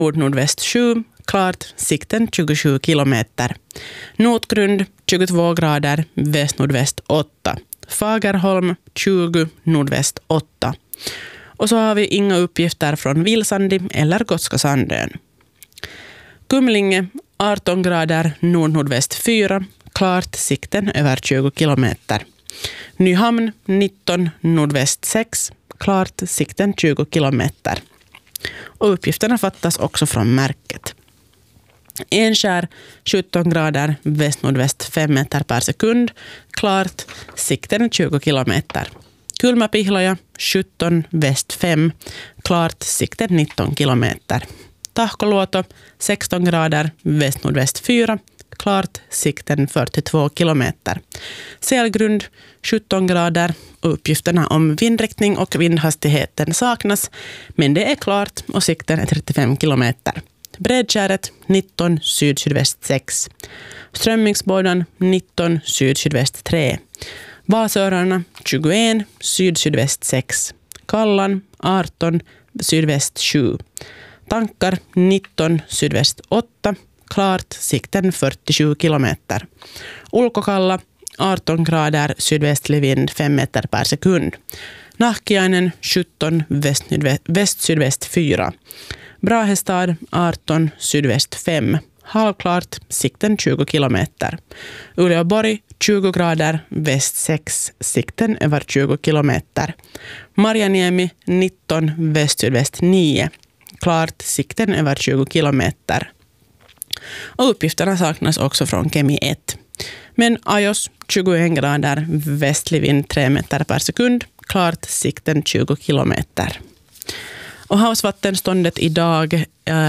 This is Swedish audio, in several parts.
Nord-nordväst 7, klart, sikten 27 kilometer. Notgrund 22 grader, väst-nordväst 8. Fagerholm 20, nordväst 8. Och så har vi inga uppgifter från Vilsandi eller Gotska Sandön. Kumlinge 18 grader, nord-nordväst 4, klart, sikten över 20 kilometer. Nyhamn 19, nordväst 6, klart, sikten 20 kilometer. Och uppgifterna fattas också från märket. Enskär 17 grader, väst-nordväst 5 meter per sekund, klart, sikten 20 kilometer. Kulmapihloja 17, väst 5, klart, sikten 19 kilometer. Tahkoluoto 16 grader, väst-nordväst 4, klart, sikten 42 kilometer. Selgrund 17 grader, uppgifterna om vindriktning och vindhastigheten saknas, men det är klart och sikten är 35 kilometer. Bredkäret 19, syd-sydväst 6. Strömmingsbådan 19, syd-sydväst 3. Vasörarna 21, syd-sydväst 6. Kallan 18, sydväst 7. Tankar 19, sydväst 8. Klart, sikten 47 kilometer. Ulkokalla 18 grader, sydvästlig vind 5 meter per sekund. Nahkiainen 17, väst-sydväst 4. Brahestad 18, sydväst 5. Halvklart, sikten 20 kilometer. Uleåborg 20 grader, väst 6, sikten över 20 kilometer. Marjaniemi 19, väst-sydväst 9. Klart, sikten över 20 kilometer. Och uppgifterna saknas också från Kemi 1. Men Ajos 21 grader, västlig vind 3 meter per sekund. Klart, sikten 20 kilometer. Och havsvattenståndet idag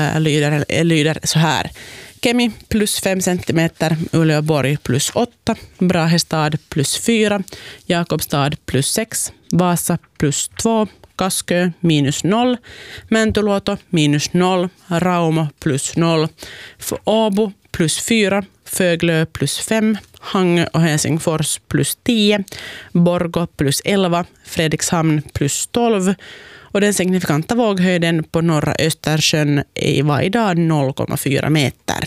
lyder så här. Kemi plus 5 centimeter, Uleåborg plus 8, Brahestad plus 4, Jakobstad plus 6, Vasa plus 2, Kaskö minus 0, Mäntyluoto minus 0, Raumo plus 0, Åbo plus 4, Föglö plus 5, Hangö och Helsingfors plus 10, Borgå plus 11, Fredrikshamn plus 12 och den signifikanta våghöjden på norra Östersjön var idag 0,4 meter.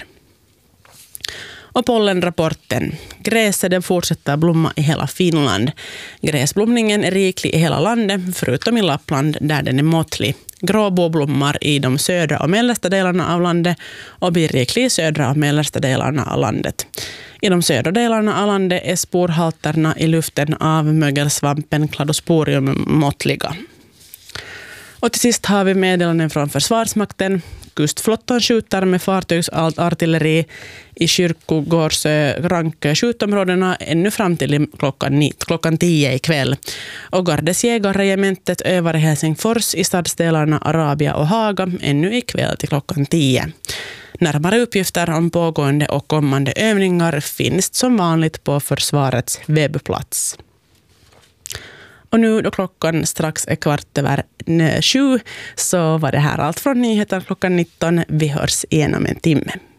Och pollenrapporten. Gräset fortsätter blomma i hela Finland. Gräsblomningen är riklig i hela landet, förutom i Lappland där den är måttlig. Gråbo blommar i de södra och mellersta delarna av landet och blir riklig i södra och mellersta delarna av landet. I de södra delarna av landet är sporhalterna i luften av mögelsvampen Cladosporium måttliga. Och till sist har vi meddelanden från Försvarsmakten. Kustflottan skjuter med fartygsartilleri i Kyrkogårdsö, Rankö skjutområdena ännu fram till klockan 10 ikväll. Och Gardesjägarregementet övar i Helsingfors i stadsdelarna Arabia och Haga ännu ikväll till klockan 10. Närmare uppgifter om pågående och kommande övningar finns som vanligt på försvarets webbplats. Och nu då klockan strax är 7:15 så var det här allt från nyheter klockan 19. Vi hörs igen om en timme.